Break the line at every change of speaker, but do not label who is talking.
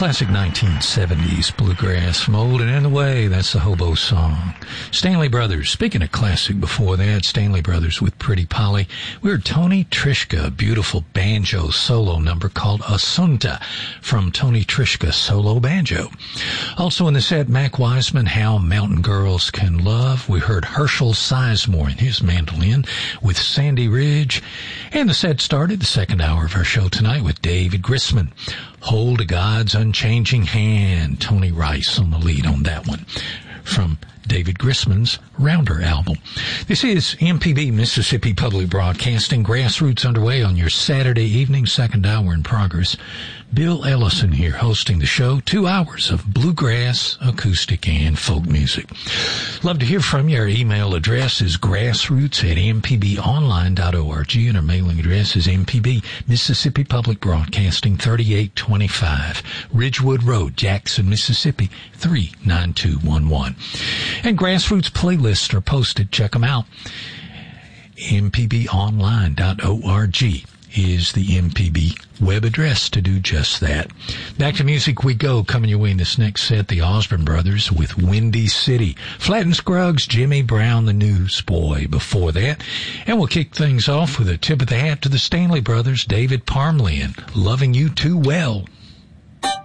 Classic 1970s bluegrass from Old and In the Way. That's the Hobo Song. Stanley Brothers. Speaking of classic before that, Stanley Brothers with Pretty Polly. We heard Tony Trischka, a beautiful banjo solo number called Assunta from Tony Trischka Solo Banjo. Also in the set, Mac Wiseman, How Mountain Girls Can Love. We heard Herschel Sizemore and his mandolin with Sandy Ridge. And the set started the second hour of our show tonight with David Grisman. Hold God's Unchanging Hand. Tony Rice on the lead on that one from David Grisman's Rounder album. This is MPB Mississippi Public Broadcasting. Grassroots underway on your Saturday evening, second hour in progress. Bill Ellison here hosting the show. 2 hours of bluegrass, acoustic, and folk music. Love to hear from you. Our email address is grassroots@mpbonline.org, and our mailing address is MPB Mississippi Public Broadcasting, 3825 Ridgewood Road, Jackson, Mississippi 39211. And Grassroots playlists are posted. Check them out. mpbonline.org is the MPB web address to do just that. Back to music we go. Coming your way in this next set, the Osborne Brothers with Windy City. Flatt and Scruggs, Jimmy Brown, the Newsboy before that. And we'll kick things off with a tip of the hat to the Stanley Brothers, David Parmley, and Loving You Too Well.